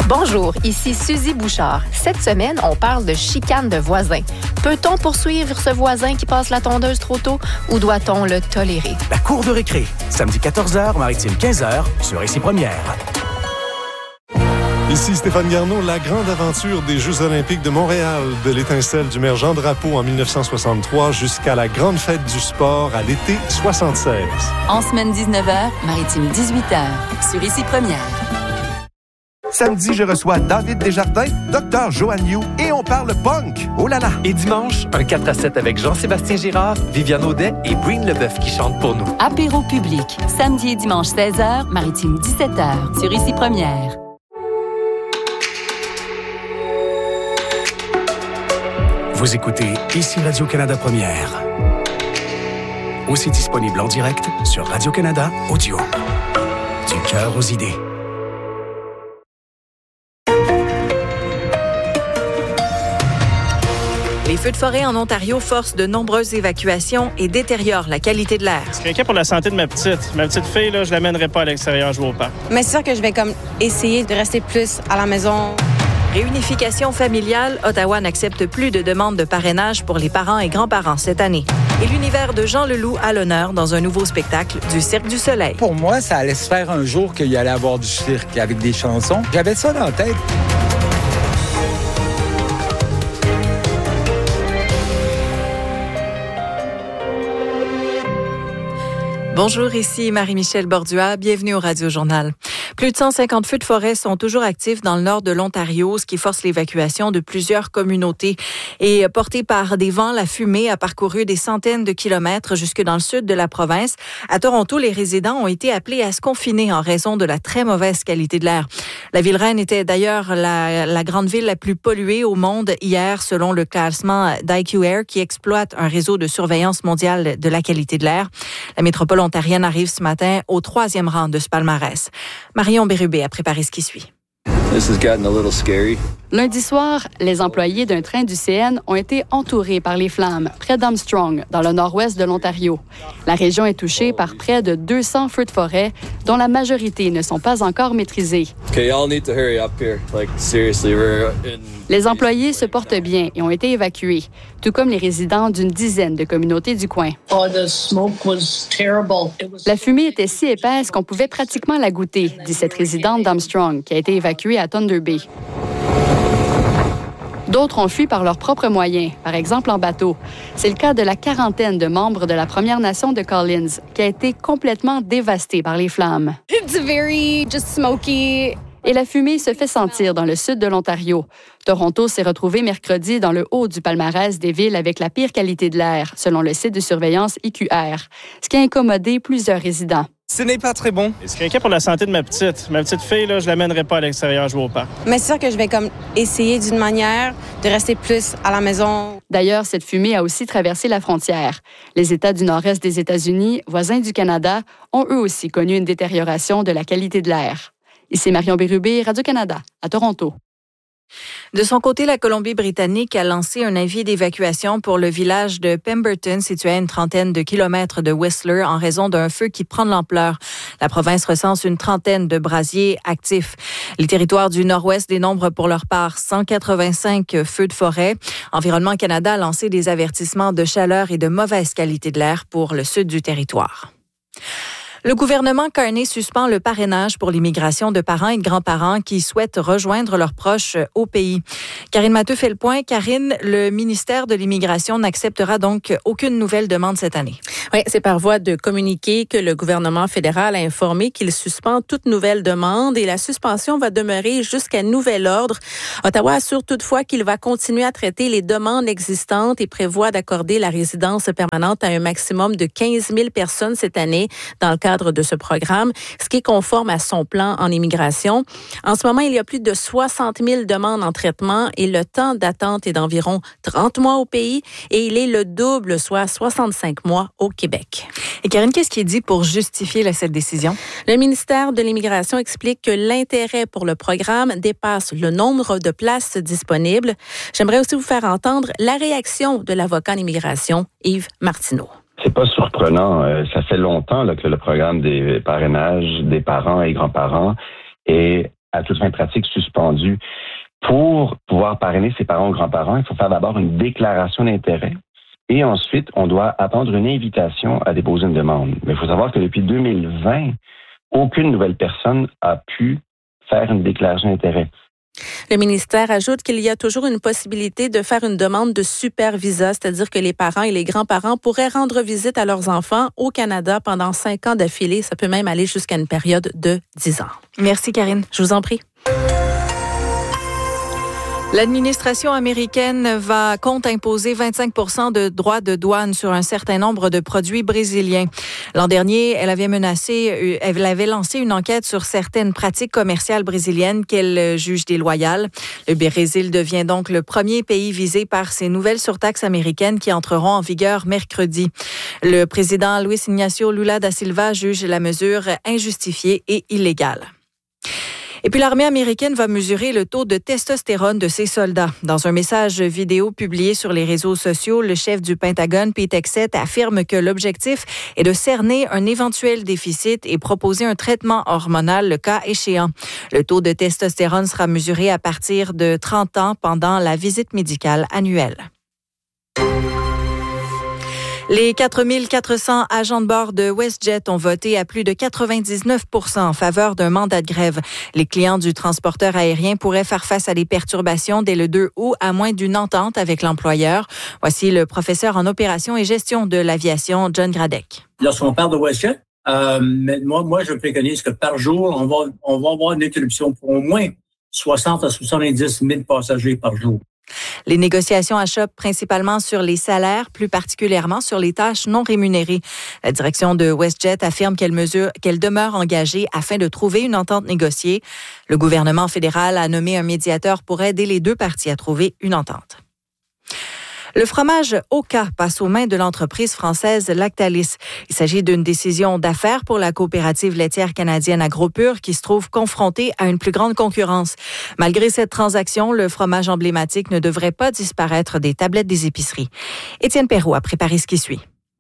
Bonjour, ici Suzy Bouchard. Cette semaine, on parle de chicane de voisins. Peut-on poursuivre ce voisin qui passe la tondeuse trop tôt ou doit-on le tolérer? La cour de récré, samedi 14h, Maritime 15h, sur Ici Première. Ici Stéphane Garneau, la grande aventure des Jeux olympiques de Montréal, de l'étincelle du maire Jean Drapeau en 1963 jusqu'à la grande fête du sport à l'été 76. En semaine 19h, Maritime 18h, sur Ici Première. Samedi, je reçois David Desjardins, Dr. Joanne Yu et on parle punk. Oh là là! Et dimanche, un 4-7 avec Jean-Sébastien Girard, Viviane Audet et Breen Leboeuf qui chantent pour nous. Apéro public, samedi et dimanche 16h, Maritime 17h, sur Ici Première. Vous écoutez Ici Radio-Canada Première. Aussi disponible en direct sur Radio-Canada Audio. Du cœur aux idées. Les feux de forêt en Ontario forcent de nombreuses évacuations et détériorent la qualité de l'air. Je suis inquiet pour la santé de ma petite. Ma petite fille, là, je ne l'amènerai pas à l'extérieur jouer au parc. Mais c'est sûr que je vais essayer de rester plus à la maison. Réunification familiale, Ottawa n'accepte plus de demandes de parrainage pour les parents et grands-parents cette année. Et l'univers de Jean Leloup à l'honneur dans un nouveau spectacle du Cirque du Soleil. Pour moi, ça allait se faire un jour qu'il y allait avoir du cirque avec des chansons. J'avais ça dans la tête. Bonjour, ici Marie-Michel Bordua. Bienvenue au Radio-Journal. Plus de 150 feux de forêt sont toujours actifs dans le nord de l'Ontario, ce qui force l'évacuation de plusieurs communautés. Et portée par des vents, la fumée a parcouru des centaines de kilomètres jusque dans le sud de la province. À Toronto, les résidents ont été appelés à se confiner en raison de la très mauvaise qualité de l'air. La ville reine était d'ailleurs la grande ville la plus polluée au monde hier, selon le classement d'IQ Air, qui exploite un réseau de surveillance mondiale de la qualité de l'air. La métropole ontarienne arrive ce matin au 3e rang de ce palmarès. Marion Bérubé a préparé ce qui suit. This has gotten a little scary. Lundi soir, les employés d'un train du CN ont été entourés par les flammes près d'Armstrong, dans le nord-ouest de l'Ontario. La région est touchée par près de 200 feux de forêt, dont la majorité ne sont pas encore maîtrisés. Okay, y'all need to hurry up here. Like, seriously, we're in... Les employés se portent bien et ont été évacués, tout comme les résidents d'une dizaine de communautés du coin. La fumée était si épaisse qu'on pouvait pratiquement la goûter, dit cette résidente d'Armstrong, qui a été évacuée à Thunder Bay. D'autres ont fui par leurs propres moyens, par exemple en bateau. C'est le cas de la quarantaine de membres de la Première Nation de Collins, qui a été complètement dévastée par les flammes. It's very just smoky. Et la fumée se fait sentir dans le sud de l'Ontario. Toronto s'est retrouvé mercredi dans le haut du palmarès des villes avec la pire qualité de l'air, selon le site de surveillance IQR, ce qui a incommodé plusieurs résidents. Ce n'est pas très bon. Je suis inquiet pour la santé de ma petite. Ma petite fille, là, je ne l'amènerai pas à l'extérieur jouer au parc. Mais c'est sûr que je vais essayer d'une manière de rester plus à la maison. D'ailleurs, cette fumée a aussi traversé la frontière. Les États du nord-est des États-Unis, voisins du Canada, ont eux aussi connu une détérioration de la qualité de l'air. Ici Marion Bérubé, Radio-Canada, à Toronto. De son côté, la Colombie-Britannique a lancé un avis d'évacuation pour le village de Pemberton, situé à une trentaine de kilomètres de Whistler, en raison d'un feu qui prend de l'ampleur. La province recense une trentaine de brasiers actifs. Les territoires du nord-ouest dénombrent pour leur part 185 feux de forêt. Environnement Canada a lancé des avertissements de chaleur et de mauvaise qualité de l'air pour le sud du territoire. Le gouvernement Carney suspend le parrainage pour l'immigration de parents et de grands-parents qui souhaitent rejoindre leurs proches au pays. Karine Matteux fait le point. Karine, le ministère de l'Immigration n'acceptera donc aucune nouvelle demande cette année. Oui, c'est par voie de communiqué que le gouvernement fédéral a informé qu'il suspend toute nouvelle demande et la suspension va demeurer jusqu'à nouvel ordre. Ottawa assure toutefois qu'il va continuer à traiter les demandes existantes et prévoit d'accorder la résidence permanente à un maximum de 15 000 personnes cette année dans le cadre de ce programme, ce qui est conforme à son plan en immigration. En ce moment, il y a plus de 60 000 demandes en traitement et le temps d'attente est d'environ 30 mois au pays et il est le double, soit 65 mois au Québec. Et Karine, qu'est-ce qui est dit pour justifier cette décision? Le ministère de l'Immigration explique que l'intérêt pour le programme dépasse le nombre de places disponibles. J'aimerais aussi vous faire entendre la réaction de l'avocat en immigration, Yves Martineau. C'est pas surprenant. Ça fait longtemps là, que le programme des parrainages des parents et grands-parents est à toute fin pratique suspendue. Pour pouvoir parrainer ses parents ou grands-parents, il faut faire d'abord une déclaration d'intérêt et ensuite, on doit attendre une invitation à déposer une demande. Mais il faut savoir que depuis 2020, aucune nouvelle personne a pu faire une déclaration d'intérêt. Le ministère ajoute qu'il y a toujours une possibilité de faire une demande de super visa, c'est-à-dire que les parents et les grands-parents pourraient rendre visite à leurs enfants au Canada pendant 5 ans d'affilée. Ça peut même aller jusqu'à une période de 10 ans. Merci, Karine. Je vous en prie. L'administration américaine compte imposer 25% de droits de douane sur un certain nombre de produits brésiliens. L'an dernier, elle avait lancé une enquête sur certaines pratiques commerciales brésiliennes qu'elle juge déloyales. Le Brésil devient donc le premier pays visé par ces nouvelles surtaxes américaines qui entreront en vigueur mercredi. Le président Luiz Inácio Lula da Silva juge la mesure injustifiée et illégale. Et puis l'armée américaine va mesurer le taux de testostérone de ses soldats. Dans un message vidéo publié sur les réseaux sociaux, le chef du Pentagone, Pete Hegseth, affirme que l'objectif est de cerner un éventuel déficit et proposer un traitement hormonal le cas échéant. Le taux de testostérone sera mesuré à partir de 30 ans pendant la visite médicale annuelle. Les 4400 agents de bord de WestJet ont voté à plus de 99% en faveur d'un mandat de grève. Les clients du transporteur aérien pourraient faire face à des perturbations dès le 2 août à moins d'une entente avec l'employeur. Voici le professeur en opération et gestion de l'aviation, John Gradec. Lorsqu'on parle de WestJet, moi, je préconise que par jour, on va avoir une interruption pour au moins 60 à 70 000 passagers par jour. Les négociations achoppent principalement sur les salaires, plus particulièrement sur les tâches non rémunérées. La direction de WestJet affirme qu'elle demeure engagée afin de trouver une entente négociée. Le gouvernement fédéral a nommé un médiateur pour aider les deux parties à trouver une entente. Le fromage Oka passe aux mains de l'entreprise française Lactalis. Il s'agit d'une décision d'affaires pour la coopérative laitière canadienne AgroPure qui se trouve confrontée à une plus grande concurrence. Malgré cette transaction, le fromage emblématique ne devrait pas disparaître des tablettes des épiceries. Étienne Perrault a préparé ce qui suit.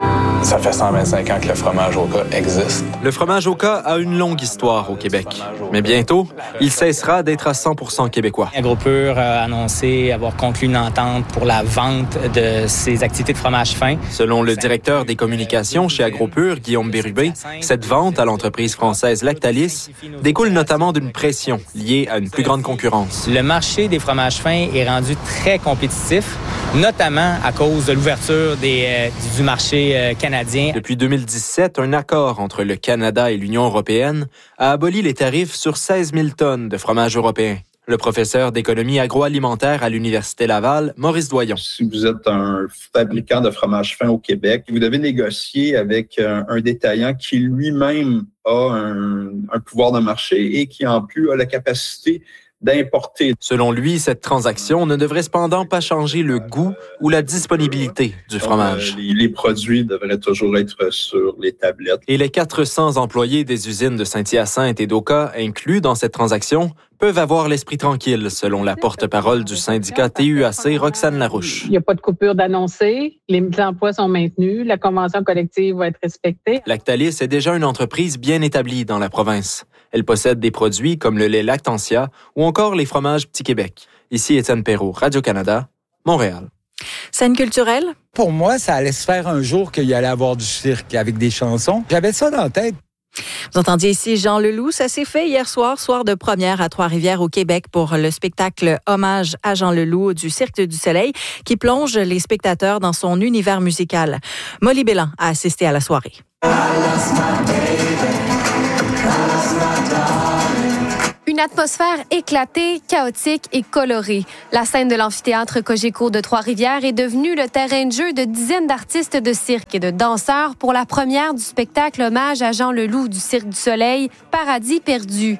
Ça fait 125 ans que le fromage Oka existe. Le fromage Oka a une longue histoire au Québec. Mais bientôt, il cessera d'être à 100% québécois. AgroPure a annoncé avoir conclu une entente pour la vente de ses activités de fromage fin. Selon le directeur des communications chez AgroPure, Guillaume Bérubé, cette vente à l'entreprise française Lactalis découle notamment d'une pression liée à une plus grande concurrence. Le marché des fromages fins est rendu très compétitif, notamment à cause de l'ouverture du marché canadien. Depuis 2017, un accord entre le Canada et l'Union européenne a aboli les tarifs sur 16 000 tonnes de fromage européen. Le professeur d'économie agroalimentaire à l'Université Laval, Maurice Doyon. Si vous êtes un fabricant de fromage fin au Québec, vous devez négocier avec un détaillant qui lui-même a un pouvoir de marché et qui en plus a la capacité d'importer. Selon lui, cette transaction ne devrait cependant pas changer le goût ou la disponibilité du fromage. Les produits devraient toujours être sur les tablettes. Et les 400 employés des usines de Saint-Hyacinthe et d'Oka inclus dans cette transaction peuvent avoir l'esprit tranquille, selon la porte-parole du syndicat TUAC, Roxane Larouche. Il n'y a pas de coupure d'annoncer, les emplois sont maintenus, la convention collective va être respectée. Lactalis est déjà une entreprise bien établie dans la province. Elle possède des produits comme le lait Lactantia ou encore les fromages Petit Québec. Ici Étienne Perrault, Radio-Canada, Montréal. Scène culturelle? Pour moi, ça allait se faire un jour qu'il y allait avoir du cirque avec des chansons. J'avais ça dans la tête. Vous entendiez ici Jean Leloup. Ça s'est fait hier soir, soir de première à Trois-Rivières au Québec pour le spectacle Hommage à Jean Leloup du Cirque du Soleil qui plonge les spectateurs dans son univers musical. Molly Bélan a assisté à la soirée. Une atmosphère éclatée, chaotique et colorée. La scène de l'amphithéâtre Cogeco de Trois-Rivières est devenue le terrain de jeu de dizaines d'artistes de cirque et de danseurs pour la première du spectacle Hommage à Jean Leloup du Cirque du Soleil, Paradis perdu.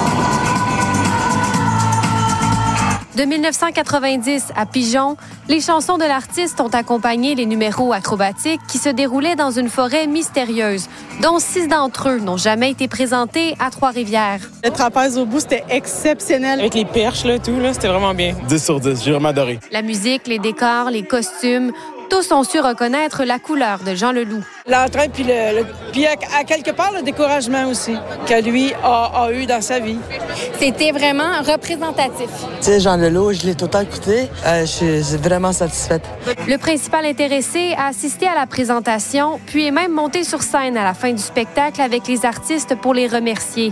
De 1990 à Pigeon, les chansons de l'artiste ont accompagné les numéros acrobatiques qui se déroulaient dans une forêt mystérieuse, dont 6 d'entre eux n'ont jamais été présentés à Trois-Rivières. Le trapèze au bout, c'était exceptionnel. Avec les perches, c'était vraiment bien. 10 sur 10, j'ai vraiment adoré. La musique, les décors, les costumes, tous ont su reconnaître la couleur de Jean Leloup. L'entrain, puis à quelque part, le découragement aussi, que lui a eu dans sa vie. C'était vraiment représentatif. Tu sais, Jean Leloup, je l'ai tout le temps écouté. Je suis vraiment satisfaite. Le principal intéressé a assisté à la présentation, puis est même monté sur scène à la fin du spectacle avec les artistes pour les remercier.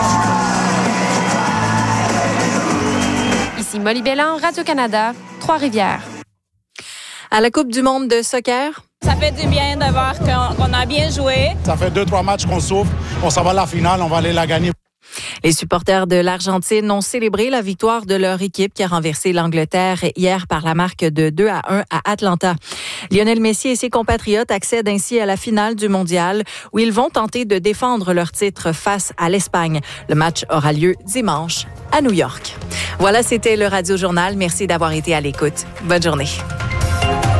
Ici Molly Bellan, Radio-Canada, Trois-Rivières. À la Coupe du monde de soccer. Ça fait du bien de voir qu'on a bien joué. Ça fait 2-3 matchs qu'on souffre. On s'en va à la finale, on va aller la gagner. Les supporters de l'Argentine ont célébré la victoire de leur équipe qui a renversé l'Angleterre hier par la marque de 2-1 à Atlanta. Lionel Messi et ses compatriotes accèdent ainsi à la finale du mondial où ils vont tenter de défendre leur titre face à l'Espagne. Le match aura lieu dimanche à New York. Voilà, c'était le Radio Journal. Merci d'avoir été à l'écoute. Bonne journée.